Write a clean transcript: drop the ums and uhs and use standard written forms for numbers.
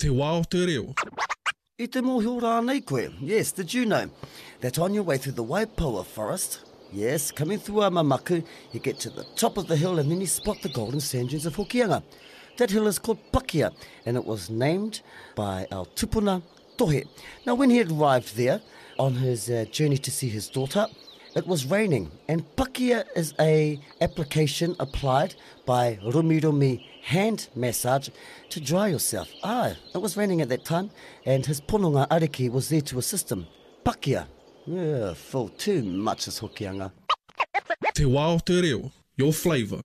Te wā o te reo. I te mōhio rānei koe. Yes, did you know that on your way through the Waipoua forest, yes, coming through Amamaku, you get to the top of the hill and then you spot the golden sand dunes of Hokianga. That hill is called Pakia, and it was named by our tupuna Tohe. Now, when he had arrived there on his journey to see his daughter, it was raining, and Pakia is a application applied by Rumi hand massage to dry yourself. It was raining at that time, and his pononga Ariki was there to assist him. Pakia. Yeah, full too much is Hokianga. Te wā o te reo. Your flavour.